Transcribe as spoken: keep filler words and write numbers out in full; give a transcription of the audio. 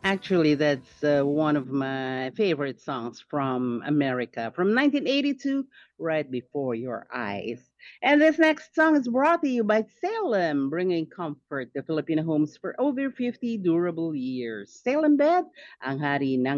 Actually, that's uh, one of my favorite songs from America from nineteen eighty-two, Right Before Your Eyes. And this next song is brought to you by Salem, bringing comfort to Filipino homes for over fifty durable years. Salem Bed, ang hari ng